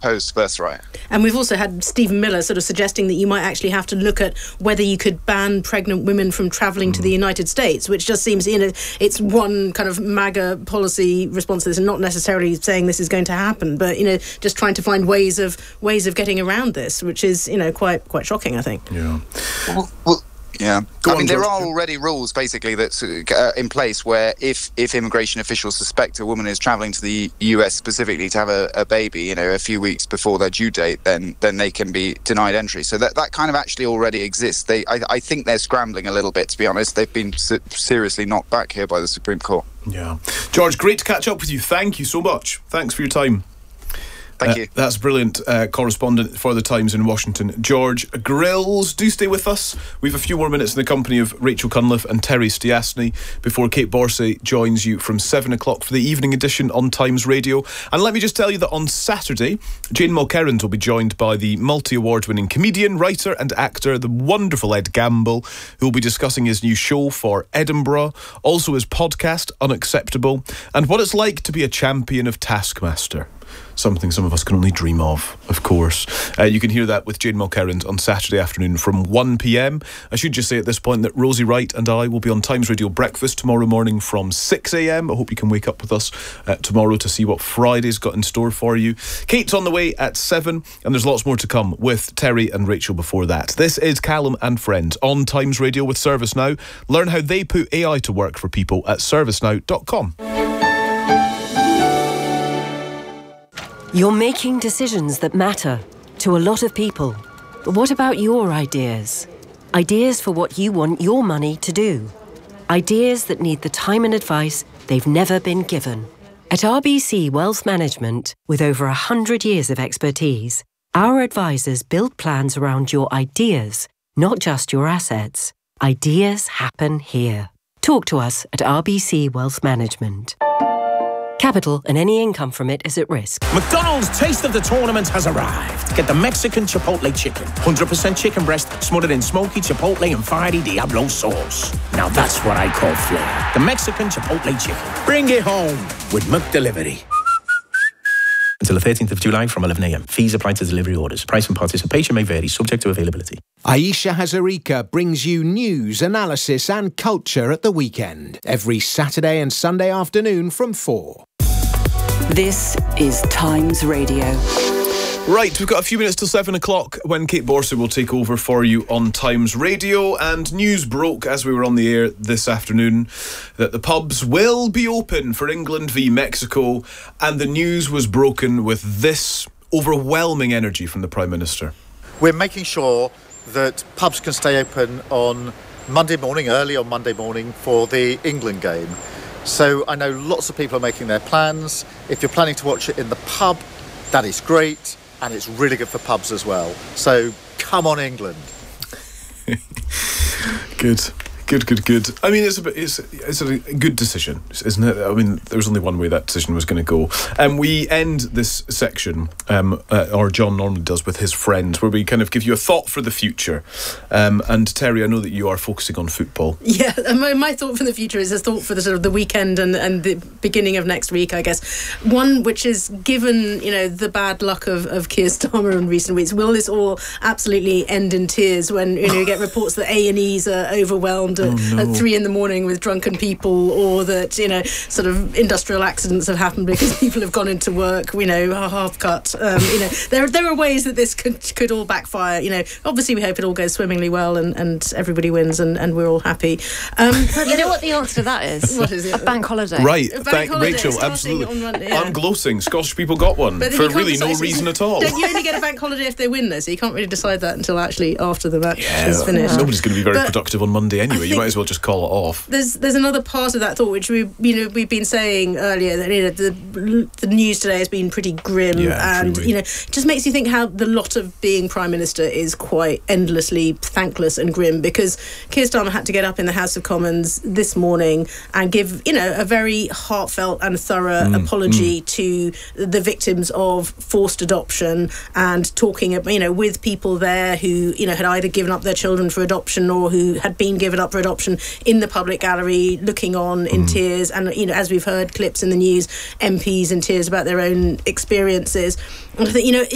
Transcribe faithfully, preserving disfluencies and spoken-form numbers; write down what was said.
opposed to birthright. And we've also had Stephen Miller sort of suggesting that you might actually have to look at whether you could ban pregnant women from travelling mm. to the United States, which just seems, you know, it's one kind of MAGA policy response to this, and not necessarily saying this is going to happen, but, you know, just trying to find ways of ways of getting around this, which is, you know, quite quite shocking, I think. Yeah. Well, well Yeah, Go I on, mean, there George. are already rules basically that's uh, in place where if, if immigration officials suspect a woman is travelling to the U S specifically to have a, a baby, you know, a few weeks before their due date, then then they can be denied entry. So that that kind of actually already exists. They, I, I think they're scrambling a little bit, to be honest. They've been se- seriously knocked back here by the Supreme Court. Yeah, George, great to catch up with you. Thank you so much. Thanks for your time. Thank uh, you. That's brilliant. Uh, correspondent for The Times in Washington, George Grills. Do stay with us. We have a few more minutes in the company of Rachel Cunliffe and Terry Stiastny before Kate Borsay joins you from seven o'clock for the evening edition on Times Radio. And let me just tell you that on Saturday, Jane Mulkerrins will be joined by the multi-award winning comedian, writer and actor, the wonderful Ed Gamble, who will be discussing his new show for Edinburgh, also his podcast, Unacceptable, and what it's like to be a champion of Taskmaster. Something some of us can only dream of, of course. Uh, you can hear that with Jane Mulkerrins on Saturday afternoon from one p.m. I should just say at this point that Rosie Wright and I will be on Times Radio Breakfast tomorrow morning from six a.m. I hope you can wake up with us uh, tomorrow to see what Friday's got in store for you. Kate's on the way at seven, and there's lots more to come with Terry and Rachel before that. This is Callum and Friends on Times Radio with ServiceNow. Learn how they put A I to work for people at service now dot com. You're making decisions that matter to a lot of people. But what about your ideas? Ideas for what you want your money to do. Ideas that need the time and advice they've never been given. At R B C Wealth Management, with over one hundred years of expertise, our advisors build plans around your ideas, not just your assets. Ideas happen here. Talk to us at R B C Wealth Management. Capital and any income from it is at risk. McDonald's Taste of the Tournament has arrived. Get the Mexican Chipotle Chicken. one hundred percent chicken breast smothered in smoky Chipotle and Fiery Diablo sauce. Now that's what I call flair. The Mexican Chipotle Chicken. Bring it home with McDelivery. Until the thirteenth of July from eleven a.m. Fees apply to delivery orders. Price and participation may vary, subject to availability. Aisha Hazarika brings you news, analysis and culture at the weekend. Every Saturday and Sunday afternoon from four. This is Times Radio. Right, we've got a few minutes till seven o'clock when Kate Borsay will take over for you on Times Radio. And news broke as we were on the air this afternoon that the pubs will be open for England v Mexico. And the news was broken with this overwhelming energy from the Prime Minister. We're making sure that pubs can stay open on Monday morning, early on Monday morning for the England game. So I know lots of people are making their plans. If you're planning to watch it in the pub, that is great. And it's really good for pubs as well. So come on, England. Good. Good, good, good. I mean, it's a bit, it's it's a good decision, isn't it? I mean, there's only one way that decision was going to go. And um, we end this section, um, uh, or John normally does with his friends, where we kind of give you a thought for the future. Um, and Terry, I know that you are focusing on football. Yeah, my, my thought for the future is a thought for the sort of the weekend and, and the beginning of next week, I guess. One which is, given, you know, the bad luck of, of Keir Starmer in recent weeks, will this all absolutely end in tears when, you know, you get reports that A and E's are overwhelmed At, oh, no. at three in the morning with drunken people, or that, you know, sort of industrial accidents have happened because people have gone into work, you know, half cut. Um, you know, there there are ways that this could could all backfire. You know, obviously we hope it all goes swimmingly well and, and everybody wins and, and we're all happy. Um, but you know what the answer to that is? What is it? A bank holiday. Right, bank thank holiday Rachel, absolutely. Monday, yeah. I'm gloating. Scottish people got one but for really no reason at all. Don't you only get a bank holiday if they win, though? So you can't really decide that until actually after the match yeah, is finished. Nobody's going to be very but productive on Monday anyway. You might as well just call it off. There's there's another part of that thought which we you know we've been saying earlier, that, you know, the the news today has been pretty grim, yeah, and truly. you know, it just makes you think how the lot of being Prime Minister is quite endlessly thankless and grim, because Keir Starmer had to get up in the House of Commons this morning and give, you know, a very heartfelt and thorough mm, apology mm. to the victims of forced adoption, and talking, you know, with people there who, you know, had either given up their children for adoption or who had been given up for adoption in the public gallery, looking on in mm. tears. And, you know, as we've heard clips in the news, M Ps in tears about their own experiences. And I think, you know,